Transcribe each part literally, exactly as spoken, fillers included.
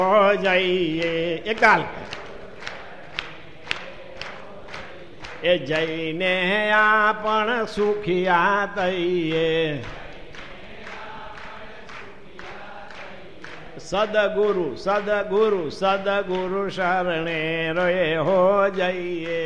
જઈએ એકાલ એ જઈને આપણ સુખિયા થઈએ, સદગુરુ સદગુરુ સદગુરુ શરણે રોએ હો જઈએ.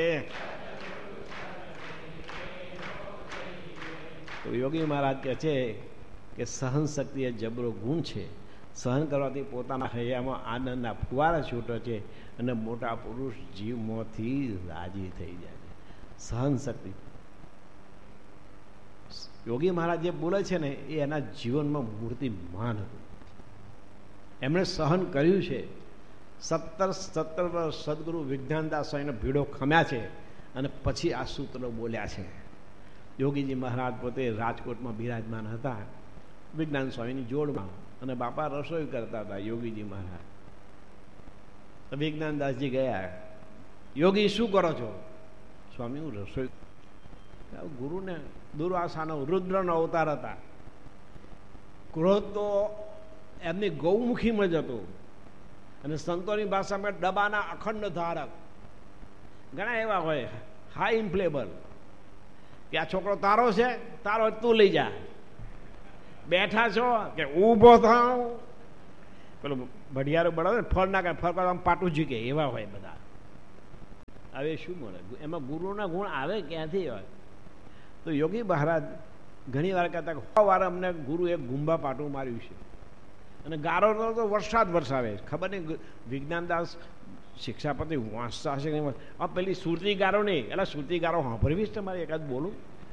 તો યોગી મહારાજ કહે છે કે સહન શક્તિ એ જબરો ગુણ છે. સહન કરવાથી પોતાના હૈયામાં આનંદના ફુવારા છૂટે છે અને મોટા પુરુષ જીવમાંથી રાજી થઈ જાય છે. સહન શક્તિ યોગી મહારાજ જે બોલે છે ને એ એના જીવનમાં મૂર્તિમાન હતું. એમણે સહન કર્યું છે. સત્તર સત્તર વર્ષ સદગુરુ વિજ્ઞાનદાસ સ્વામીનો ભીડો ખમ્યા છે અને પછી આ સૂત્રો બોલ્યા છે. યોગીજી મહારાજ પોતે રાજકોટમાં બિરાજમાન હતા વિજ્ઞાન સ્વામીની જોડમાં, અને બાપા રસોઈ કરતા હતા. યોગીજી મહારાજ વિજ્ઞાનદાસજી ગયા, યોગી શું કરો છો? સ્વામી હું રસોઈ. ગુરુને દુર્વાસાનો રુદ્રનો અવતાર હતા. ક્રોધ તો એમની ગૌમુખીમાં જ હતો અને સંતોની ભાષામાં ડબાના અખંડ ધારક. ઘણા એવા હોય હાઈ ઇન્ફ્લેબલ કે આ છોકરો તારો છે, તારો તું લઈ જા. બેઠા છો કે ઊભો થાવ, પેલું ભડિયારો બળાવે ને ફળ ના કરે, ફળ આમ પાટું ઝીકે, એવા હોય બધા. હવે શું મળે એમાં? ગુરુના ગુણ આવે ક્યાંથી હોય? તો યોગી મહારાજ ઘણી વાર કહેતા સો વાર અમને ગુરુ એક ગુંબા પાટું માર્યું છે અને ગારો તો વરસાદ વરસાવે. ખબર નહીં વિજ્ઞાનદાસ શિક્ષાપતિ વાંચતા હશે નહીં. આ પેલી સુરતી ગારો નહીં, એટલે સુરતી ગારો સાંભળવી જ તમારે એકાદ બોલું.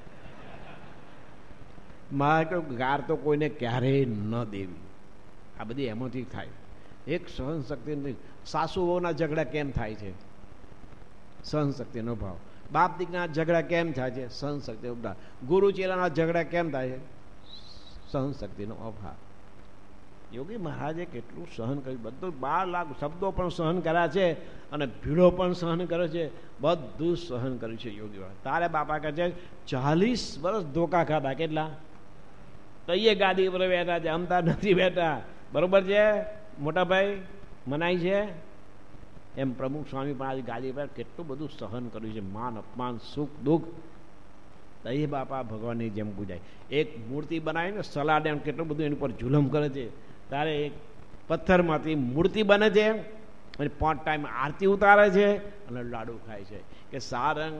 મારે કહ્યું ગાર તો કોઈને ક્યારેય ન દેવી. આ બધી એમાંથી થાય. એક સહન શક્તિ નહીં. સાસુઓના ઝઘડા કેમ થાય છે? સહન શક્તિનો ભાવ. બાપ દીકરાના ઝઘડા કેમ થાય છે? સહન શક્તિનો ભાવ. ગુરુ ચેલાના ઝઘડા કેમ થાય છે? સહન શક્તિનો અભાવ. યોગી મહારાજે કેટલું સહન કર્યું. બધું બાર લાખ શબ્દો પણ સહન કર્યા છે અને ભીડો પણ સહન કર્યો છે. બધું સહન કર્યું છે યોગી મહારાજ. તારે બાપા કહે છે ચાલીસ વર્ષ ધોકા ખાધા. કેટલા? તો એ ગાદી પર બેઠા છે, અમતા નથી બેઠા. બરોબર છે મોટા ભાઈ? મનાય છે એમ. પ્રમુખ સ્વામી પણ આજે ગાદી પર કેટલું બધું સહન કર્યું છે. માન અપમાન સુખ દુઃખ એ બાપા ભગવાનની જેમ પૂજાય. એક મૂર્તિ બનાવીને સલાડે કેટલું બધું એની પર જુલમ કરે છે. ત્યારે એક પથ્થરમાંથી મૂર્તિ બને છે અને પાંચ ટાઈમ આરતી ઉતારે છે અને લાડુ ખાય છે કે સારંગ